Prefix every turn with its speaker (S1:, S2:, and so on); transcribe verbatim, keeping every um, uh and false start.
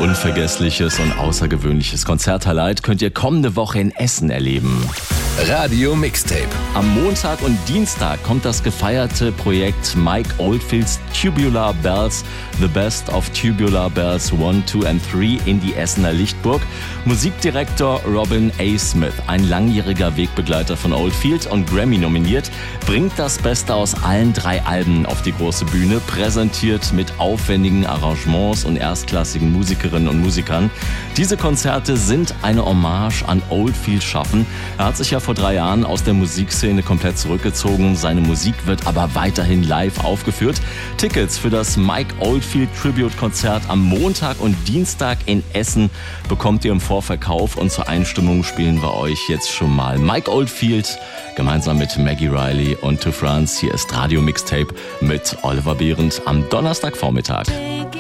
S1: unvergessliches und außergewöhnliches Konzerthighlight könnt ihr kommende Woche in Essen erleben.
S2: Radio Mixtape.
S1: Am Montag und Dienstag kommt das gefeierte Projekt Mike Oldfields Tubular Bells, The Best of Tubular Bells eins, zwei und drei in die Essener Lichtburg. Musikdirektor Robin A. Smith, ein langjähriger Wegbegleiter von Oldfield und Grammy nominiert, bringt das Beste aus allen drei Alben auf die große Bühne, präsentiert mit aufwendigen Arrangements und erstklassigen Musikerinnen und Musikern. Diese Konzerte sind eine Hommage an Oldfields Schaffen. Er hat sich ja vor drei Jahren aus der Musikszene komplett zurückgezogen. Seine Musik wird aber weiterhin live aufgeführt. Tickets für das Mike Oldfield Tribute Konzert am Montag und Dienstag in Essen bekommt ihr im Vorverkauf und zur Einstimmung spielen wir euch jetzt schon mal Mike Oldfield gemeinsam mit Maggie Riley und To France. Hier ist Radio Mixtape mit Oliver Behrendt am Donnerstagvormittag.